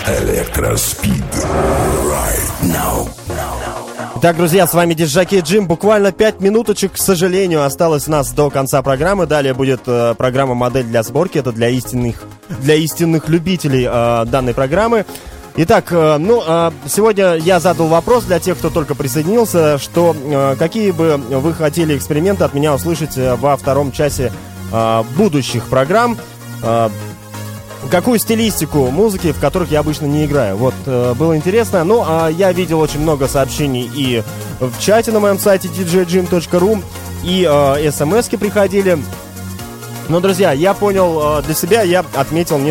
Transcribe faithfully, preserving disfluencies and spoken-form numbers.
Электроспид. Right now. Итак, друзья, с вами Диджаки Джим. Буквально пять минуточек, к сожалению, осталось у нас до конца программы. Далее будет э, программа «Модель для сборки». Это для истинных, для истинных любителей э, данной программы. Итак, э, ну, э, сегодня я задал вопрос для тех, кто только присоединился, что э, какие бы вы хотели эксперименты от меня услышать э, во втором часе э, будущих программ. Э, Какую стилистику музыки, в которых я обычно не играю. Вот, э, было интересно. Ну, а я видел очень много сообщений и в чате на моем сайте ди джей джим точка ру, и э, смс-ки приходили. Но, друзья, я понял э, для себя, я отметил